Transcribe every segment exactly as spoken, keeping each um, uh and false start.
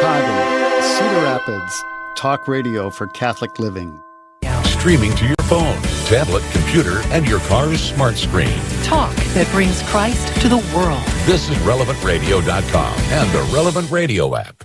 Chicago, Cedar Rapids, talk radio for Catholic living. Streaming to your phone, tablet, computer, and your car's smart screen. Talk that brings Christ to the world. This is relevant radio dot com and the Relevant Radio app.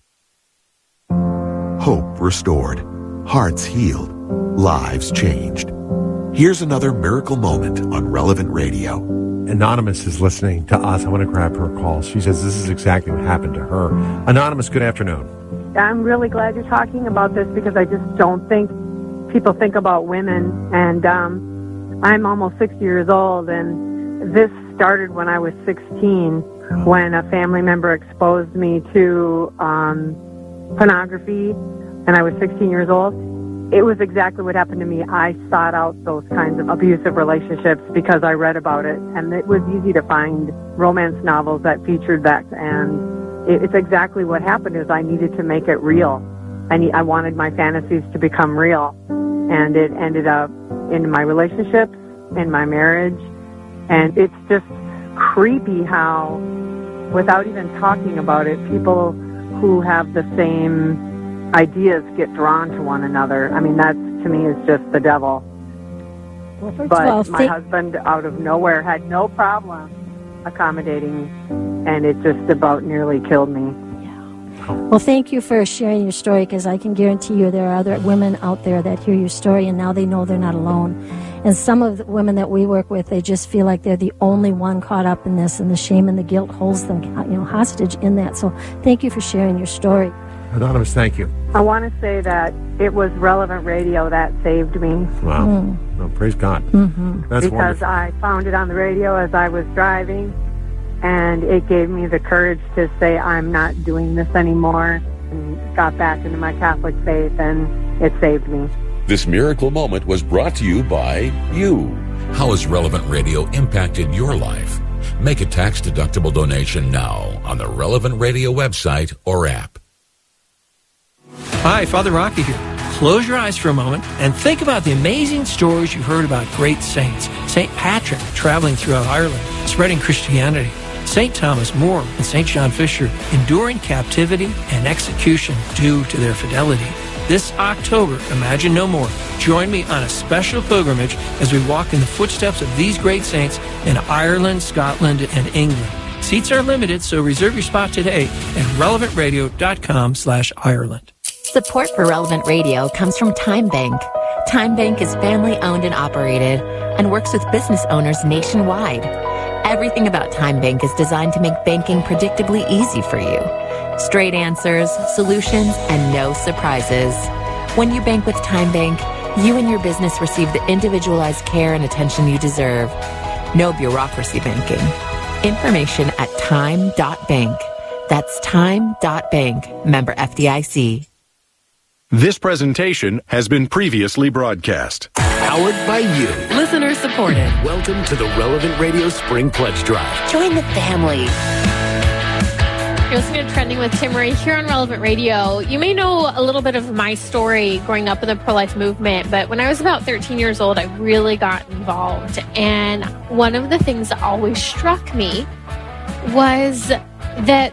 Hope restored, hearts healed, lives changed. Here's another miracle moment on Relevant Radio. Anonymous is listening to us. I want to grab her call. She says this is exactly what happened to her. Anonymous, good afternoon. I'm really glad you're talking about this because I just don't think people think about women. And um, I'm almost sixty years old, and this started when I was sixteen, when a family member exposed me to um, pornography, and I was sixteen years old. It was exactly what happened to me. I sought out those kinds of abusive relationships because I read about it, and it was easy to find romance novels that featured that, and it, it's exactly what happened is I needed to make it real. I, need, I wanted my fantasies to become real, and it ended up in my relationships, in my marriage, and it's just creepy how, without even talking about it, people who have the same ideas get drawn to one another. I mean, that to me is just the devil. Well, but well, my think- husband, out of nowhere, had no problem accommodating, and it just about nearly killed me. Well, thank you for sharing your story, because I can guarantee you there are other women out there that hear your story, and now they know they're not alone. And some of the women that we work with, they just feel like they're the only one caught up in this, and the shame and the guilt holds them, you know, hostage in that. So thank you for sharing your story. Anonymous, thank you. I want to say that it was Relevant Radio that saved me. Wow. Mm. Well, praise God. Mm-hmm. That's because wonderful. I found it on the radio as I was driving, and it gave me the courage to say I'm not doing this anymore, and got back into my Catholic faith, and it saved me. This miracle moment was brought to you by you. How has Relevant Radio impacted your life? Make a tax-deductible donation now on the Relevant Radio website or app. Hi, Father Rocky here. Close your eyes for a moment and think about the amazing stories you've heard about great saints. Saint Patrick traveling throughout Ireland, spreading Christianity. Saint Thomas More and Saint John Fisher enduring captivity and execution due to their fidelity. This October, Imagine No More. Join me on a special pilgrimage as we walk in the footsteps of these great saints in Ireland, Scotland, and England. Seats are limited, so reserve your spot today at relevant radio dot com slash Ireland. Support for Relevant Radio comes from Time Bank. Time Bank is family-owned and operated and works with business owners nationwide. Everything about Time Bank is designed to make banking predictably easy for you. Straight answers, solutions, and no surprises. When you bank with Time Bank, you and your business receive the individualized care and attention you deserve. No bureaucracy banking. Information at time dot bank. That's time dot bank. Member F D I C. This presentation has been previously broadcast. Powered by you. Listener supported. Welcome to the Relevant Radio Spring Pledge Drive. Join the family. You're listening to Trending with Tim Murray here on Relevant Radio. You may know a little bit of my story growing up in the pro-life movement, but when I was about thirteen years old, I really got involved. And one of the things that always struck me was that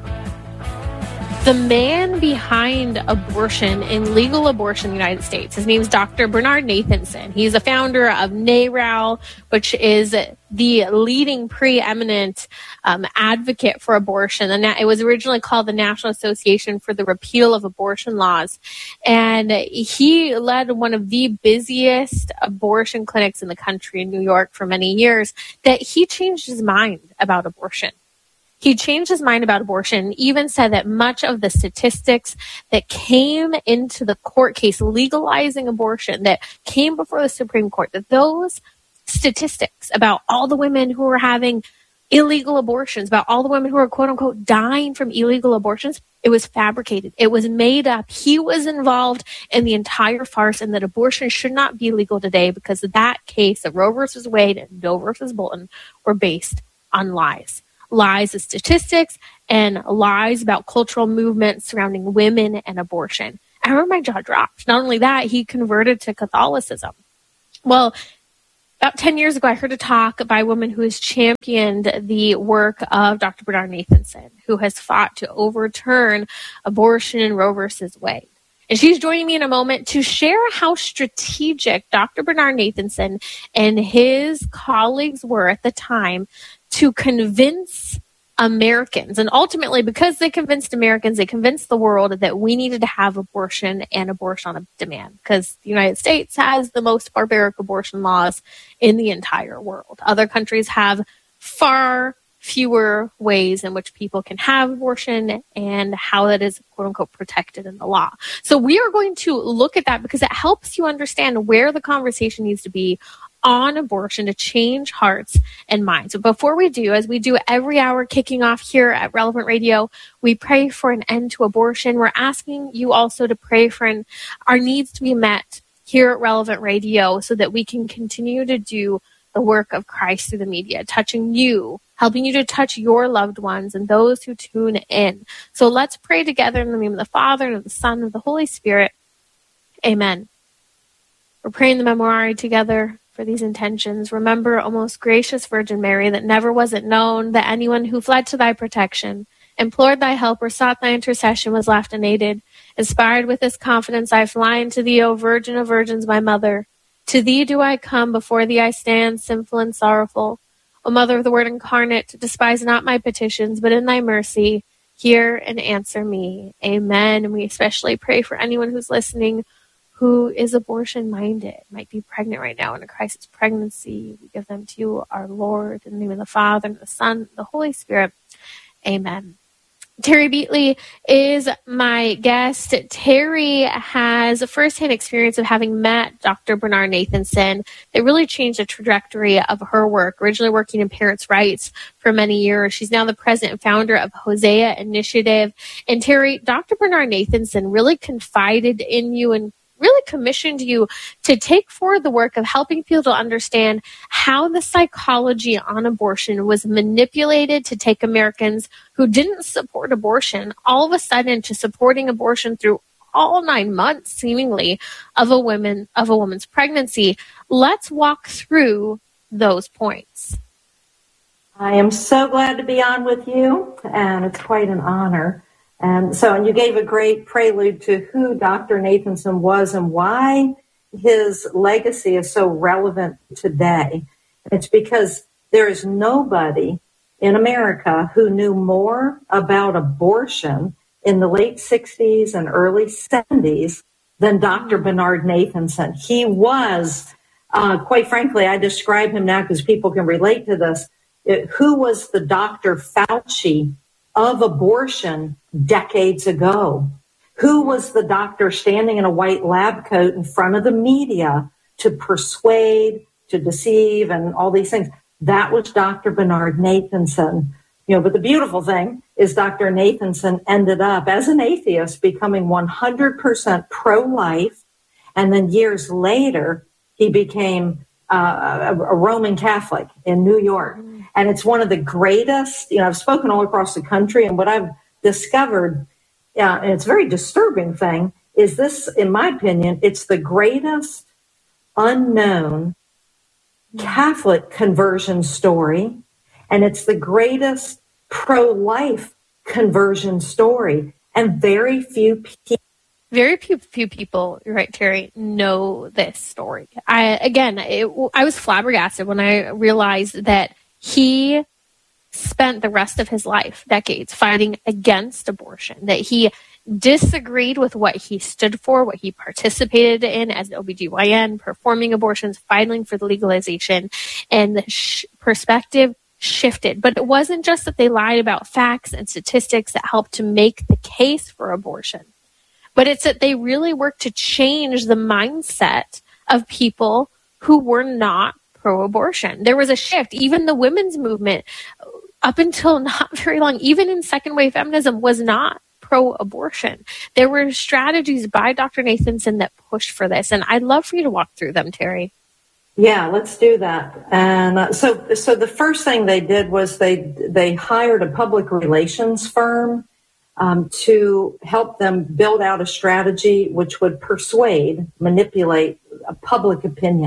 the man behind abortion and legal abortion in the United States, his name is Doctor Bernard Nathanson. He's a founder of NARAL, which is the leading preeminent um, advocate for abortion. And it was originally called the National Association for the Repeal of Abortion Laws. And he led one of the busiest abortion clinics in the country in New York for many years, that he changed his mind about abortion. He changed his mind about abortion, even said that much of the statistics that came into the court case legalizing abortion, that came before the Supreme Court, that those statistics about all the women who were having illegal abortions, about all the women who were quote unquote dying from illegal abortions, it was fabricated. It was made up. He was involved in the entire farce, and that abortion should not be legal today because that case of Roe versus Wade and Doe versus Bolton were based on lies. Lies of statistics and lies about cultural movements surrounding women and abortion. I remember my jaw dropped. Not only that, he converted to Catholicism. Well, About ten years ago, I heard a talk by a woman who has championed the work of Doctor Bernard Nathanson, who has fought to overturn abortion in Roe versus Wade. And she's joining me in a moment to share how strategic Doctor Bernard Nathanson and his colleagues were at the time to convince Americans. And ultimately, because they convinced Americans, they convinced the world that we needed to have abortion and abortion on demand, because the United States has the most barbaric abortion laws in the entire world. Other countries have far fewer ways in which people can have abortion and how that is, quote unquote, protected in the law. So we are going to look at that because it helps you understand where the conversation needs to be on abortion to change hearts and minds. But before we do, as we do every hour kicking off here at Relevant Radio, we pray for an end to abortion. We're asking you also to pray for an, our needs to be met here at Relevant Radio so that we can continue to do the work of Christ through the media, touching you, helping you to touch your loved ones and those who tune in. So let's pray together in the name of the Father, and of the Son, and of the Holy Spirit. Amen. We're praying the Memorare together for these intentions. Remember, O most gracious Virgin Mary, that never was it known that anyone who fled to thy protection, implored thy help, or sought thy intercession was left unaided. Inspired with this confidence, I fly unto thee, O Virgin of Virgins, my mother. To thee do I come, before thee I stand, sinful and sorrowful. O Mother of the Word incarnate, despise not my petitions, but in thy mercy, hear and answer me. Amen. And we especially pray for anyone who's listening who is abortion-minded, might be pregnant right now in a crisis pregnancy. We give them to you, our Lord, in the name of the Father, and the Son, and the Holy Spirit. Amen. Terry Beatley is my guest. Terry has a firsthand experience of having met Doctor Bernard Nathanson. It really changed the trajectory of her work, originally working in parents' rights for many years. She's now the president and founder of Hosea Initiative. And Terry, Doctor Bernard Nathanson really confided in you and really commissioned you to take forward the work of helping people to understand how the psychology on abortion was manipulated to take Americans who didn't support abortion all of a sudden to supporting abortion through all nine months, seemingly, of a woman of a woman's pregnancy. Let's walk through those points. I am so glad to be on with you, and it's quite an honor. And so, and you gave a great prelude to who Doctor Nathanson was and why his legacy is so relevant today. It's because there is nobody in America who knew more about abortion in the late sixties and early seventies than Doctor Bernard Nathanson. He was, uh, quite frankly, I describe him now because people can relate to this. It, who was the Doctor Fauci of abortion decades ago? Who was the doctor standing in a white lab coat in front of the media to persuade, to deceive, and all these things? That was Doctor Bernard Nathanson. You know, but the beautiful thing is Doctor Nathanson ended up, as an atheist, becoming one hundred percent pro-life, and then years later, he became uh, a, a Roman Catholic in New York. And it's one of the greatest, you know, I've spoken all across the country, and what I've discovered, uh, and it's a very disturbing thing, is this, in my opinion, it's the greatest unknown Catholic conversion story, and it's the greatest pro-life conversion story. And very few people Very few, few people, you're right, Terry, know this story. I, again, it, I was flabbergasted when I realized that he spent the rest of his life, decades, fighting against abortion, that he disagreed with what he stood for, what he participated in as an O B G Y N, performing abortions, fighting for the legalization, and the sh- perspective shifted. But it wasn't just that they lied about facts and statistics that helped to make the case for abortion, but it's that they really worked to change the mindset of people who were not pro-abortion. There was a shift. Even the women's movement, up until not very long, even in second wave feminism, was not pro-abortion. There were strategies by Doctor Nathanson that pushed for this, and I'd love for you to walk through them, Terry. Yeah, let's do that. And uh, so, so the first thing they did was they they hired a public relations firm um, to help them build out a strategy which would persuade, manipulate a public opinion.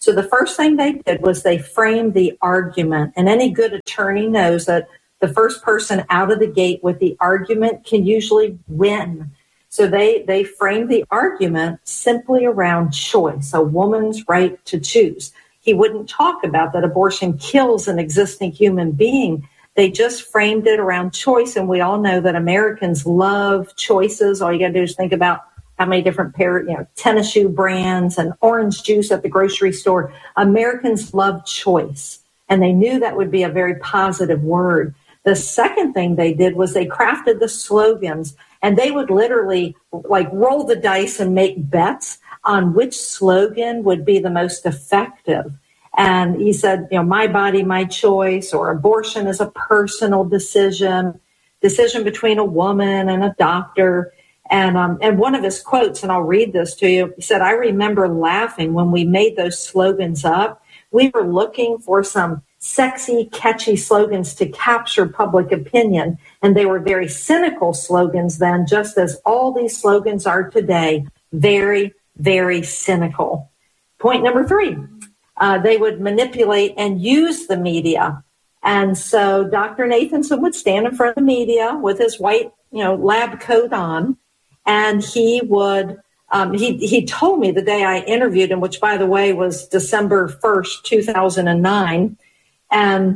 So the first thing they did was they framed the argument. And any good attorney knows that the first person out of the gate with the argument can usually win. So they, they framed the argument simply around choice, a woman's right to choose. He wouldn't talk about that abortion kills an existing human being. They just framed it around choice. And we all know that Americans love choices. All you got to do is think about how many different pair, you know, tennis shoe brands and orange juice at the grocery store. Americans love choice. And they knew that would be a very positive word. The second thing they did was they crafted the slogans, and they would literally like roll the dice and make bets on which slogan would be the most effective. And he said, you know, my body, my choice, or abortion is a personal decision, decision between a woman and a doctor. And um, and one of his quotes, and I'll read this to you, he said, I remember laughing when we made those slogans up. We were looking for some sexy, catchy slogans to capture public opinion. And they were very cynical slogans then, just as all these slogans are today. Very, very cynical. Point number three, uh, they would manipulate and use the media. And so Doctor Nathanson would stand in front of the media with his white, you know, lab coat on, and he would, um, he, he told me the day I interviewed him, which by the way was December first, two thousand nine. And,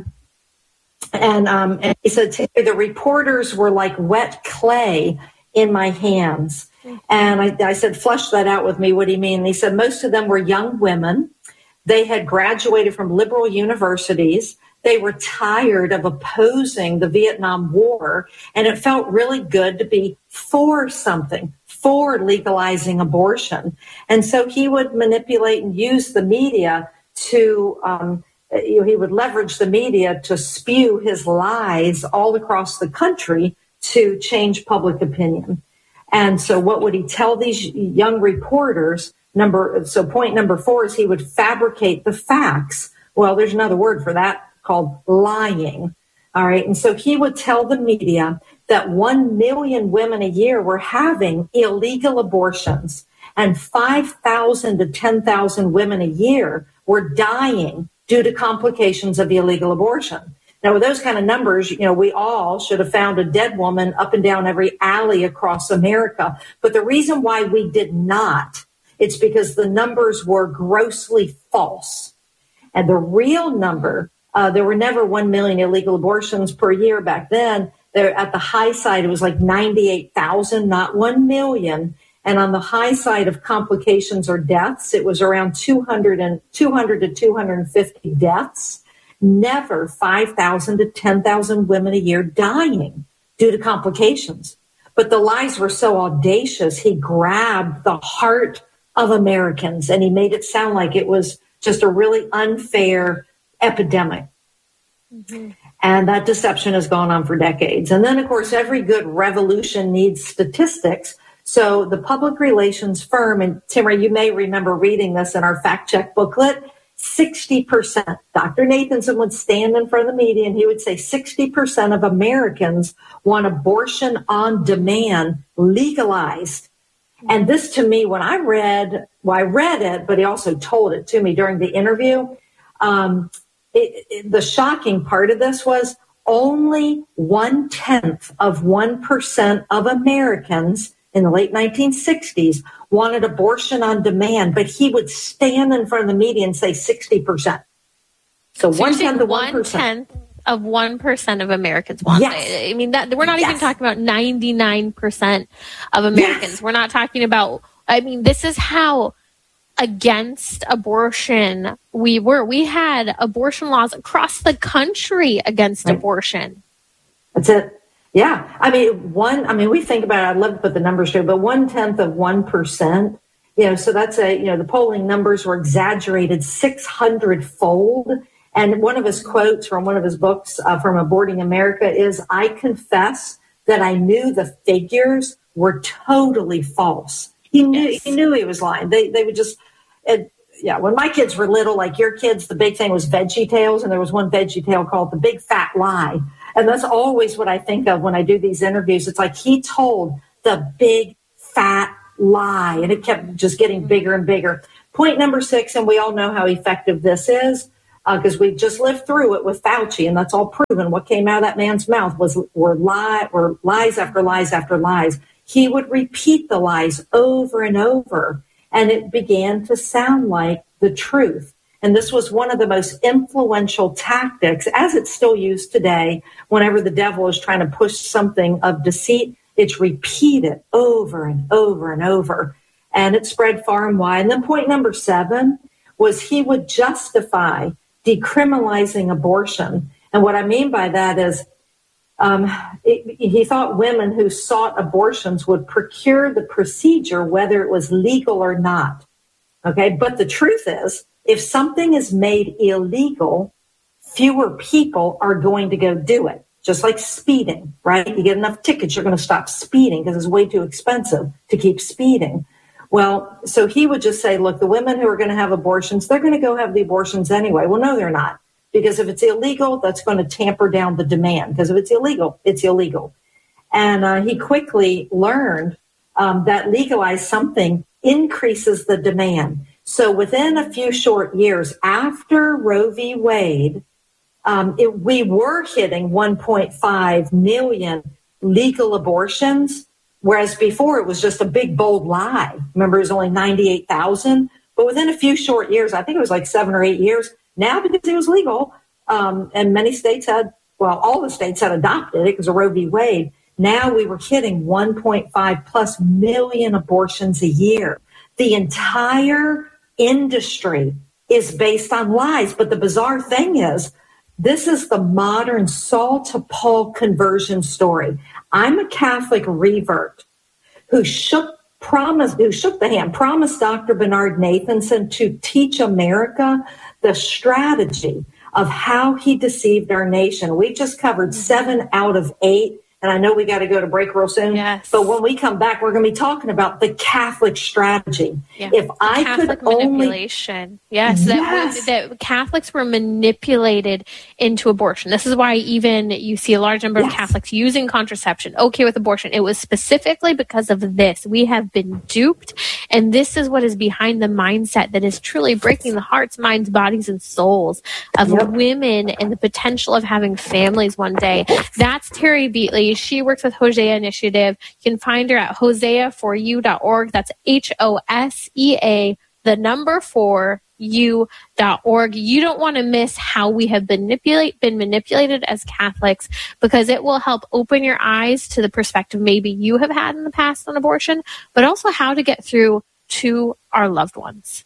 and, um, and he said, the reporters were like wet clay in my hands. And I, I said, flesh that out with me. What do you mean? And he said, most of them were young women. They had graduated from liberal universities. They were tired of opposing the Vietnam War. And it felt really good to be for something, for legalizing abortion. And so he would manipulate and use the media to, um, you know, he would leverage the media to spew his lies all across the country to change public opinion. And so what would he tell these young reporters? Number, so point number four is he would fabricate the facts. Well, there's another word for that called lying. All right. And so he would tell the media that one million women a year were having illegal abortions, and five thousand to ten thousand women a year were dying due to complications of illegal abortion. Now, with those kind of numbers, you know, we all should have found a dead woman up and down every alley across America. But the reason why we did not, it's because the numbers were grossly false. And the real number, uh, there were never one million illegal abortions per year back then. There, at the high side, it was like ninety-eight thousand, not one million. And on the high side of complications or deaths, it was around two hundred, and, two hundred to two hundred fifty deaths. Never five thousand to ten thousand women a year dying due to complications. But the lies were so audacious, he grabbed the heart of Americans and he made it sound like it was just a really unfair epidemic. Mm-hmm. And that deception has gone on for decades. And then, of course, every good revolution needs statistics. So the public relations firm, and Timmerie, you may remember reading this in our fact check booklet, sixty percent. Doctor Nathanson would stand in front of the media and he would say sixty percent of Americans want abortion on demand legalized. And this to me, when I read, well, I read it, but he also told it to me during the interview. Um, it, it, the shocking part of this was only one tenth of one percent of Americans in the late nineteen sixties wanted abortion on demand, but he would stand in front of the media and say sixty percent. So, so one tenth of one percent. One tenth of one percent of Americans want yes. it. I mean, that we're not yes. even talking about ninety-nine percent of Americans. Yes. We're not talking about, I mean, this is how against abortion we were. We had abortion laws across the country against right. abortion. That's it. Yeah. I mean, one, I mean, we think about it, I'd love to put the numbers here, but one tenth of one percent, you know, so that's a, you know, the polling numbers were exaggerated six hundred fold. And one of his quotes from one of his books uh, from Aborting America is, I confess that I knew the figures were totally false. He knew, yes. he knew he was lying. They, they would just, it, yeah, when my kids were little, like your kids, the big thing was Veggie Tales. And there was one Veggie Tale called The Big Fat Lie. And that's always what I think of when I do these interviews. It's like he told the big fat lie, and it kept just getting bigger and bigger. Point number six, and we all know how effective this is, because uh, we just lived through it with Fauci, and that's all proven. What came out of that man's mouth was were, lie, were lies after lies after lies. He would repeat the lies over and over, and it began to sound like the truth. And this was one of the most influential tactics, as it's still used today, whenever the devil is trying to push something of deceit. It's repeated over and over and over, and it spread far and wide. And then point number seven was he would justify decriminalizing abortion. And what I mean by that is um, it, he thought women who sought abortions would procure the procedure, whether it was legal or not. Okay, but the truth is, if something is made illegal, fewer people are going to go do it. Just like speeding, right? You get enough tickets, you're going to stop speeding because it's way too expensive to keep speeding. Well, so he would just say, look, the women who are going to have abortions, they're going to go have the abortions anyway. Well, no, they're not. Because if it's illegal, that's going to tamper down the demand. Because if it's illegal, it's illegal. And uh, he quickly learned um, that legalize something increases the demand. So within a few short years after Roe v. Wade, um, it, we were hitting one point five million legal abortions. Whereas before it was just a big, bold lie. Remember, it was only ninety-eight thousand. But within a few short years, I think it was like seven or eight years, now because it was legal, um, and many states had, well, all the states had adopted it because of Roe v. Wade. Now we were hitting one point five plus million abortions a year. The entire industry is based on lies. But the bizarre thing is, this is the modern Saul to Paul conversion story. I'm a Catholic revert who shook promise, who shook the hand, promised Doctor Bernard Nathanson to teach America the strategy of how he deceived our nation. We just covered seven out of eight. And I know we got to go to break real soon. Yes. But when we come back, we're going to be talking about the Catholic strategy. Yeah. If the I Catholic could manipulation. Only... Yes, yes. That, that Catholics were manipulated into abortion. This is why even you see a large number yes. of Catholics using contraception, okay with abortion. It was specifically because of this. We have been duped, and this is what is behind the mindset that is truly breaking the hearts, minds, bodies, and souls of yep. women and the potential of having families one day. That's Terry Beatley. She works with Hosea Initiative. You can find her at hosea for you dot org. That's H O S E A, the number four, you dot org. You don't want to miss how we have been, manipulate, been manipulated as Catholics, because it will help open your eyes to the perspective maybe you have had in the past on abortion, but also how to get through to our loved ones.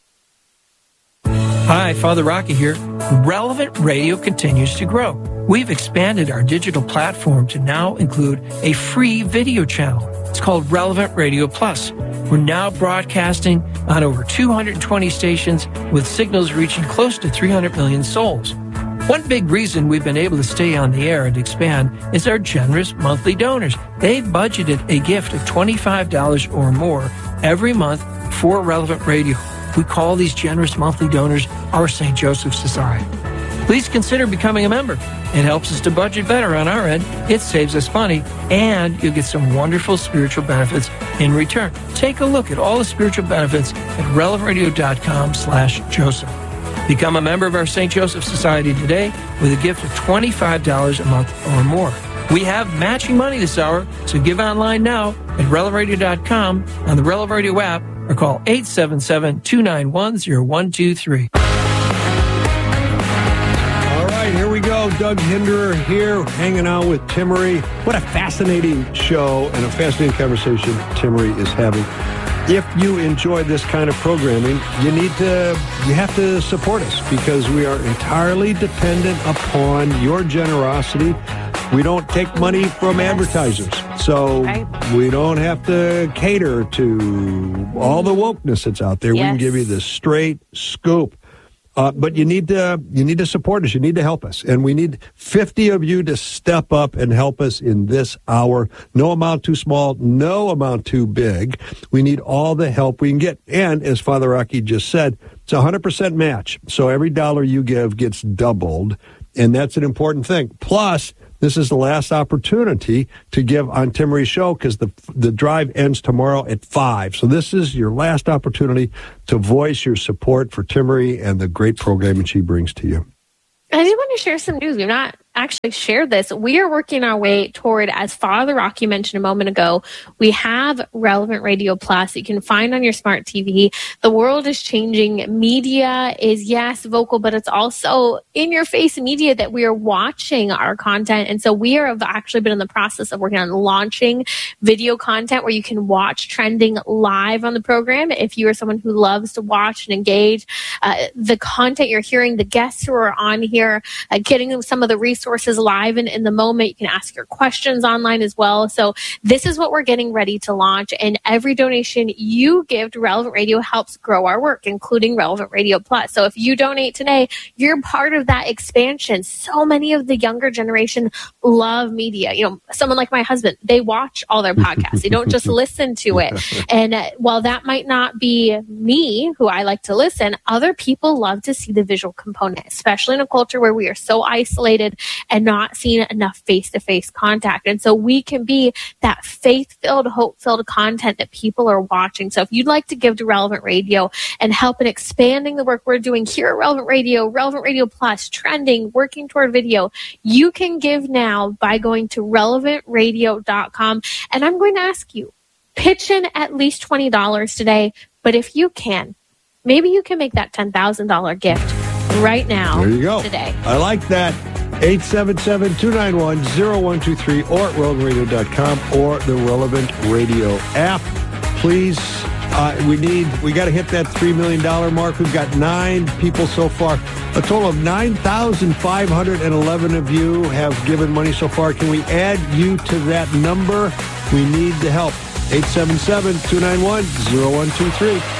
Hi, Father Rocky here. Relevant Radio continues to grow. We've expanded our digital platform to now include a free video channel. It's called Relevant Radio Plus. We're now broadcasting on over two hundred twenty stations with signals reaching close to three hundred million souls. One big reason we've been able to stay on the air and expand is our generous monthly donors. They've budgeted a gift of twenty-five dollars or more every month for Relevant Radio. We call these generous monthly donors our Saint Joseph Society. Please consider becoming a member. It helps us to budget better on our end. It saves us money, and you'll get some wonderful spiritual benefits in return. Take a look at all the spiritual benefits at relevant radio dot com slash Joseph. Become a member of our Saint Joseph Society today with a gift of twenty-five dollars a month or more. We have matching money this hour, so give online now at relevant radio dot com, on the Relevant Radio app, or call eight seven seven, two nine one, zero one two three. Here we go. Doug Hinderer here, hanging out with Timmerie. What a fascinating show and a fascinating conversation Timmerie is having. If you enjoy this kind of programming, you need to, you have to support us, because we are entirely dependent upon your generosity. We don't take money from advertisers, so we don't have to cater to all the wokeness that's out there. Yes. We can give you the straight scoop. Uh, but you need to you need to support us. You need to help us. And we need fifty of you to step up and help us in this hour. No amount too small, no amount too big. We need all the help we can get. And as Father Rocky just said, it's a one hundred percent match. So every dollar you give gets doubled. And that's an important thing. Plus, this is the last opportunity to give on Timmery's show because the the drive ends tomorrow at five. So this is your last opportunity to voice your support for Timmery and the great programming she brings to you. I do want to share some news. We've not actually shared this. We are working our way toward, as Father Rocky mentioned a moment ago, we have Relevant Radio Plus. You can find on your smart T V. The world is changing. Media is, yes, vocal, but it's also in-your-face media that we are watching our content. And so we are, have actually been in the process of working on launching video content where you can watch trending live on the program. If you are someone who loves to watch and engage, uh, the content you're hearing, the guests who are on here, uh, getting them some of the resources live and in the moment. You can ask your questions online as well. So this is what we're getting ready to launch. And every donation you give to Relevant Radio helps grow our work, including Relevant Radio Plus. So if you donate today, you're part of that expansion. So many of the younger generation love media. You know, someone like my husband, they watch all their podcasts. They don't just listen to it. And uh, while that might not be me, who I like to listen, other people love to see the visual component, especially in a culture where we are so isolated and not seeing enough face-to-face contact. And so we can be that faith-filled, hope-filled content that people are watching. So if you'd like to give to Relevant Radio and help in expanding the work we're doing here at Relevant Radio, Relevant Radio Plus, trending, working toward video, you can give now by going to relevant radio dot com. And I'm going to ask you, pitch in at least twenty dollars today. But if you can, maybe you can make that ten thousand dollars gift right now. There you go. Today. I like that. eight seven seven, two nine one, zero one two three or at relevant radio dot com or the Relevant Radio app. Please, uh, we need, we got to hit that three million dollars mark. We've got nine people so far. A total of nine thousand five hundred eleven of you have given money so far. Can we add you to that number? We need the help. eight seven seven, two nine one, zero one two three.